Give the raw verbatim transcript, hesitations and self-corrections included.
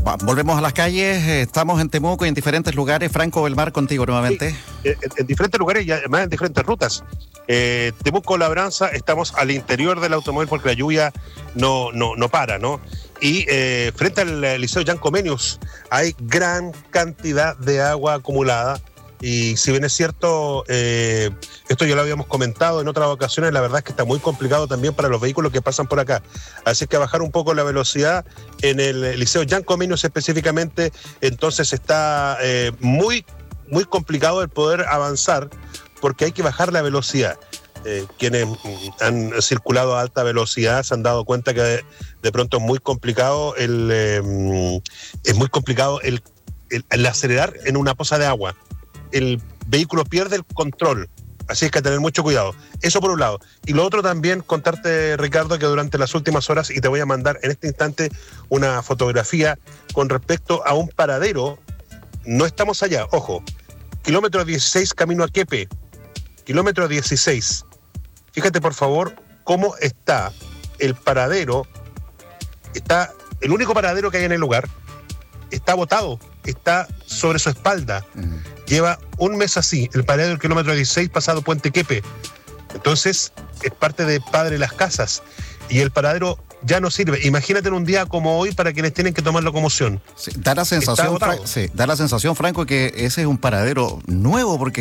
Va, volvemos a las calles, eh, estamos en Temuco y en diferentes lugares. Franco Belmar, contigo nuevamente. Sí, en, en diferentes lugares y además en diferentes rutas. Eh, Temuco Labranza, estamos al interior del automóvil porque la lluvia no, no, no para, ¿no? Y eh, frente al Liceo Jan Comenius hay gran cantidad de agua acumulada. Y si bien es cierto, eh, esto ya lo habíamos comentado en otras ocasiones, la verdad es que está muy complicado también para los vehículos que pasan por acá. Así que bajar un poco la velocidad en el Liceo Jan Comenius específicamente, entonces está eh, muy, muy complicado el poder avanzar porque hay que bajar la velocidad. Eh, quienes han circulado a alta velocidad se han dado cuenta que de, de pronto es muy complicado el, eh, es muy complicado el, el, el acelerar en una poza de agua. El vehículo pierde el control, así es que tener mucho cuidado. Eso por un lado. Y lo otro también, contarte, Ricardo, que durante las últimas horas, y te voy a mandar en este instante una fotografía con respecto a un paradero. No estamos allá, ojo, kilómetro dieciséis camino a Quepe, kilómetro dieciséis. Fíjate por favor cómo está el paradero. Está el único paradero que hay en el lugar, está botado, está sobre su espalda. Uh-huh. Lleva un mes así, el paradero del kilómetro dieciséis pasado Puente Quepe. Entonces, es parte de Padre Las Casas. Y el paradero ya no sirve. Imagínate en un día como hoy para quienes tienen que tomar locomoción. Sí, da la sensación, Fra- sí, da la sensación, Franco, que ese es un paradero nuevo, porque